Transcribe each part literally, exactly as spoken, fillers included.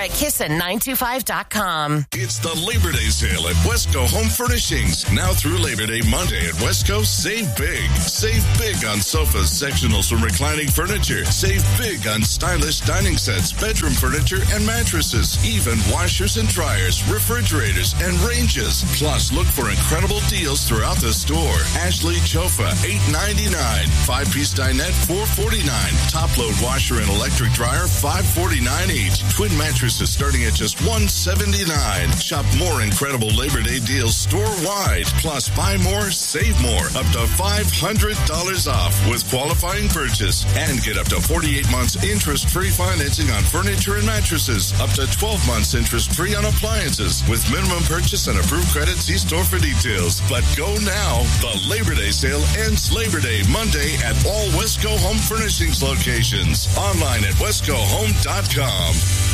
at kissin nine two five dot com. It's the Labor Day sale at Wesco Home Furnishings. Now through Labor Day Monday at Wesco, save big. Save big on sofas, sectionals, and reclining furniture. Save big on stylish dining sets, bedroom furniture, and mattresses. Even washers and dryers, refrigerators, and ranges. Plus, look for incredible deals throughout the store. Ashley Chofa, eight ninety-nine. Five-piece dinette, four forty-nine. Top-load washer and electric dryer, five forty-nine each. Twin mattresses starting at just one seventy-nine. Shop more incredible Labor Day deals store-wide. Plus, buy more, save more. Up to five hundred dollars off with qualifying purchase. And get up to forty-eight months interest-free financing on furniture and mattresses. Up to twelve months interest-free on appliances. With minimum purchase and approved credit, see store for details. But go now. The Labor Day sale ends Labor Day Monday at all Wesco Home Furnishings locations. Online at wesco home dot com.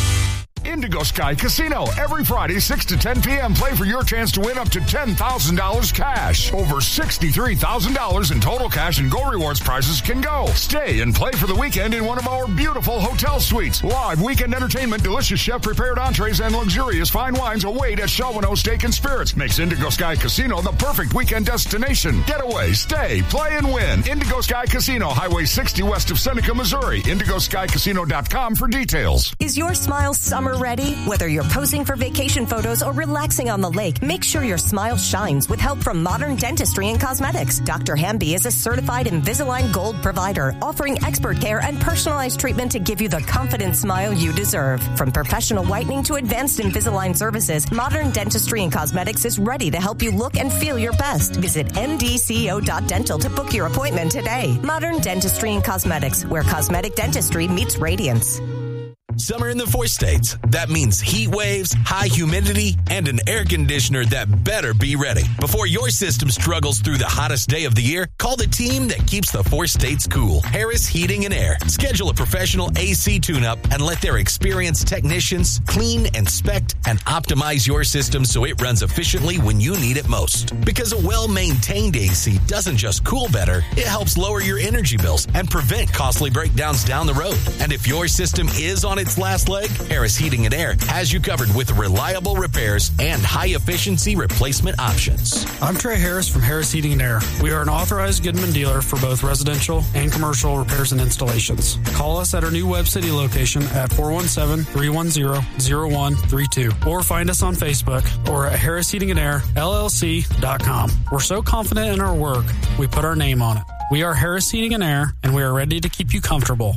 Indigo Sky Casino. Every Friday, six to ten p.m. Play for your chance to win up to ten thousand dollars cash. Over sixty-three thousand dollars in total cash and Go Rewards prizes can go. Stay and play for the weekend in one of our beautiful hotel suites. Live weekend entertainment, delicious chef-prepared entrees, and luxurious fine wines await at Shelwano Steak and Spirits. Makes Indigo Sky Casino the perfect weekend destination. Get away, stay, play, and win. Indigo Sky Casino, Highway sixty west of Seneca, Missouri. indigo sky casino dot com for details. Is your smile summer ready? Whether you're posing for vacation photos or relaxing on the lake, make sure your smile shines with help from Modern Dentistry and Cosmetics. Doctor Hamby is a certified Invisalign Gold provider, offering expert care and personalized treatment to give you the confident smile you deserve. From professional whitening to advanced Invisalign services, Modern Dentistry and Cosmetics is ready to help you look and feel your best. Visit m d c o dot dental to book your appointment today. Modern Dentistry and Cosmetics, where cosmetic dentistry meets radiance. Summer in the four states. That means heat waves, high humidity, and an air conditioner that better be ready. Before your system struggles through the hottest day of the year, call the team that keeps the four states cool. Harris Heating and Air. Schedule a professional A C tune-up and let their experienced technicians clean, inspect, and optimize your system so it runs efficiently when you need it most. Because a well-maintained A C doesn't just cool better, it helps lower your energy bills and prevent costly breakdowns down the road. And if your system is on its last leg, Harris Heating and Air has you covered with reliable repairs and high-efficiency replacement options. I'm Trey Harris from Harris Heating and Air. We are an authorized Goodman dealer for both residential and commercial repairs and installations. Call us at our new Webb City location at four one seven, three one zero, zero one three two or find us on Facebook or at harris heating and air l l c dot com. We're so confident in our work, we put our name on it. We are Harris Heating and Air, and we are ready to keep you comfortable.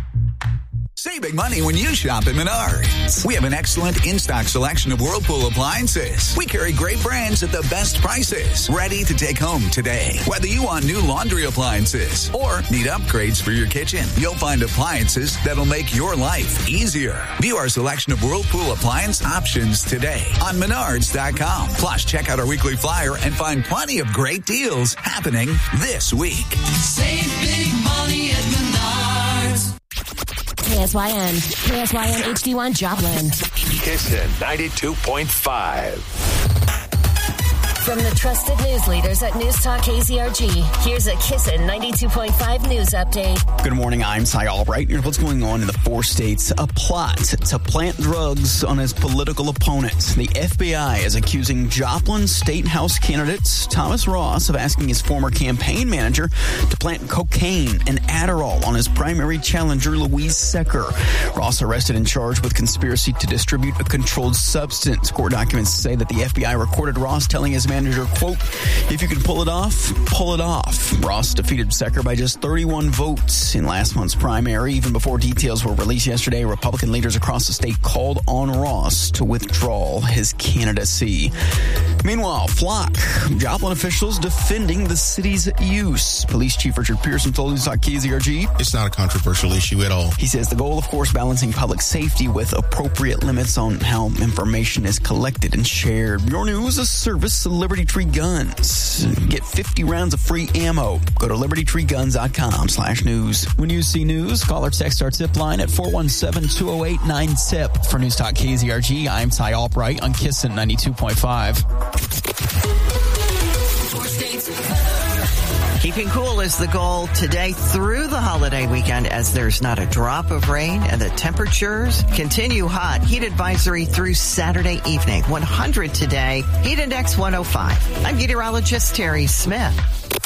Save big money when you shop at Menards. We have an excellent in-stock selection of Whirlpool appliances. We carry great brands at the best prices, ready to take home today. Whether you want new laundry appliances or need upgrades for your kitchen, you'll find appliances that'll make your life easier. View our selection of Whirlpool appliance options today on menards dot com. Plus, check out our weekly flyer and find plenty of great deals happening this week. Save big money at Menards. K S Y N, K S Y N H D one Joplin. Kissin ninety-two point five. From the trusted news leaders at News Talk K Z R G, here's a Kissin ninety-two point five news update. Good morning, I'm Cy Albright. Here's what's going on in the four states. A plot to plant drugs on his political opponents. The F B I is accusing Joplin State House candidate Thomas Ross of asking his former campaign manager to plant cocaine and Adderall on his primary challenger, Louise Secker. Ross arrested and charged with conspiracy to distribute a controlled substance. Court documents say that the F B I recorded Ross telling his manager, quote, "If you can pull it off, pull it off." Ross defeated Secker by just thirty-one votes in last month's primary. Even before details were released yesterday, Republican leaders across the state called on Ross to withdraw his candidacy. Meanwhile, Flock, Joplin officials defending the city's use. Police Chief Richard Pearson told News Talk K Z R G, "It's not a controversial issue at all." He says the goal, of course, balancing public safety with appropriate limits on how information is collected and shared. Your news, a service of Liberty Tree Guns. Get fifty rounds of free ammo. Go to liberty tree guns dot com slash news. When you see news, call or text our tip line at four one seven, two oh eight, nine T I P. For News Talk K Z R G, I'm Ty Albright on Kissin ninety-two point five. Keeping cool is the goal today through the holiday weekend as there's not a drop of rain and the temperatures continue hot. Heat advisory through Saturday evening. one hundred today. Heat index one oh five. I'm meteorologist Terry Smith.